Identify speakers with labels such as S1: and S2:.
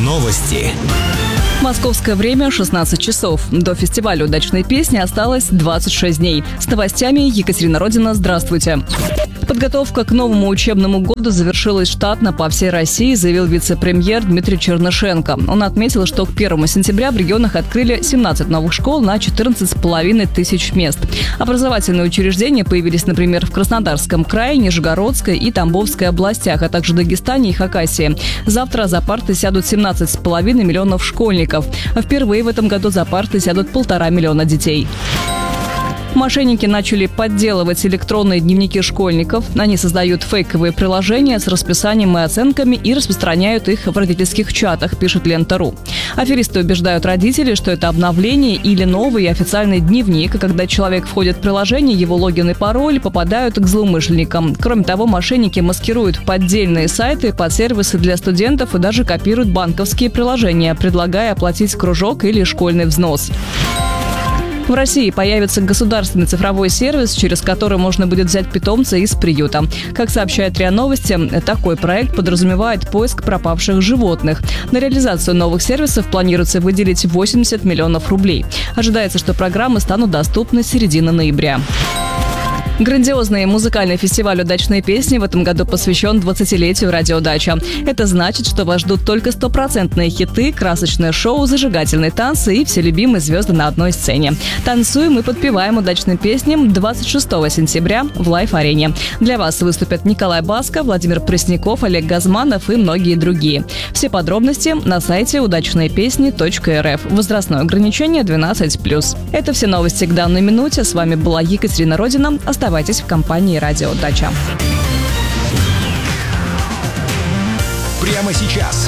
S1: Новости.
S2: Московское время 16 часов. До фестиваля «Удачные песни» осталось 26 дней. С новостями Екатерина Родина. Здравствуйте. Подготовка к новому учебному году завершилась штатно по всей России, заявил вице-премьер Дмитрий Чернышенко. Он отметил, что к 1 сентября в регионах открыли 17 новых школ на 14,5 тысяч мест. Образовательные учреждения появились, например, в Краснодарском крае, Нижегородской и Тамбовской областях, а также Дагестане и Хакасии. Завтра за парты сядут 17,5 миллионов школьников. Впервые в этом году за парты сядут 1,5 миллиона детей. Мошенники начали подделывать электронные дневники школьников. Они создают фейковые приложения с расписанием и оценками и распространяют их в родительских чатах, пишет Лента.ру. Аферисты убеждают родителей, что это обновление или новый официальный дневник, и когда человек входит в приложение, его логин и пароль попадают к злоумышленникам. Кроме того, мошенники маскируют поддельные сайты под сервисы для студентов и даже копируют банковские приложения, предлагая оплатить кружок или школьный взнос. В России появится государственный цифровой сервис, через который можно будет взять питомца из приюта. Как сообщает РИА Новости, такой проект подразумевает поиск пропавших животных. На реализацию новых сервисов планируется выделить 80 миллионов рублей. Ожидается, что программы станут доступны с середины ноября. Грандиозный музыкальный фестиваль «Удачные песни» в этом году посвящен 20-летию радио «Дача». Это значит, что вас ждут только стопроцентные хиты, красочное шоу, зажигательные танцы и все любимые звезды на одной сцене. Танцуем и подпеваем удачным песням 26 сентября в Лайф-арене. Для вас выступят Николай Басков, Владимир Пресняков, Олег Газманов и многие другие. Все подробности на сайте удачныепесни.рф. Возрастное ограничение 12+. Это все новости к данной минуте. С вами была Екатерина Родина. Оставайтесь в компании «Радио Дача».
S1: Прямо сейчас